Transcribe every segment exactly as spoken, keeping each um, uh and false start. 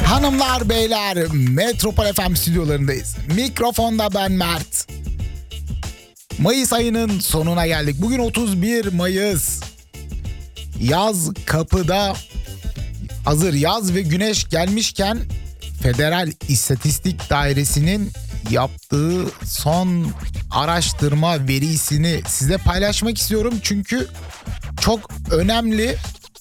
Hanımlar beyler, Metropol F M stüdyolarındayız. Mikrofonda ben Mert. Mayıs ayının sonuna geldik. Bugün otuz bir Mayıs. Yaz kapıda. Hazır yaz ve güneş gelmişken Federal İstatistik Dairesi'nin yaptığı son araştırma verisini size paylaşmak istiyorum. Çünkü çok önemli.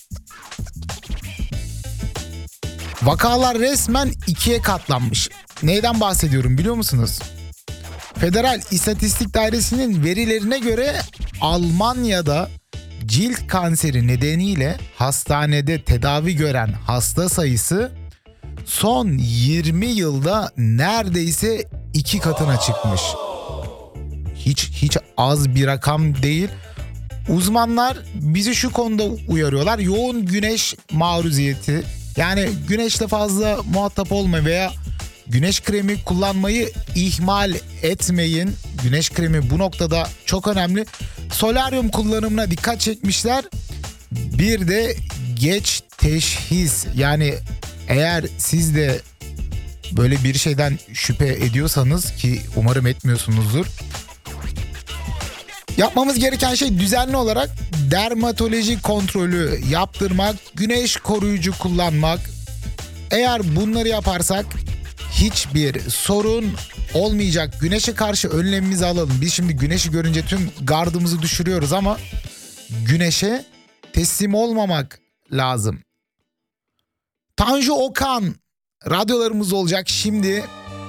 Vakalar resmen ikiye katlanmış. Neyden bahsediyorum biliyor musunuz? Federal İstatistik Dairesi'nin verilerine göre Almanya'da cilt kanseri nedeniyle hastanede tedavi gören hasta sayısı son yirmi yılda neredeyse iki katına çıkmış. Hiç hiç az bir rakam değil. Uzmanlar bizi şu konuda uyarıyorlar. Yoğun güneş maruziyeti, yani güneşle fazla muhatap olma veya güneş kremi kullanmayı ihmal etmeyin. Güneş kremi bu noktada çok önemli. Solaryum kullanımına dikkat çekmişler. Bir de geç teşhis, yani eğer siz de böyle bir şeyden şüphe ediyorsanız, ki umarım etmiyorsunuzdur, yapmamız gereken şey düzenli olarak dermatoloji kontrolü yaptırmak, güneş koruyucu kullanmak. Eğer bunları yaparsak hiçbir sorun olmayacak. Güneşe karşı önlemimizi alalım. Biz şimdi güneşi görünce tüm gardımızı düşürüyoruz ama güneşe teslim olmamak lazım. Tanju Okan radyolarımız olacak şimdi.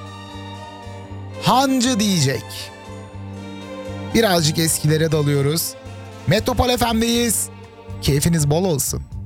Hancı diyecek. Birazcık eskilere dalıyoruz. Metropol F M'deyiz. Keyfiniz bol olsun.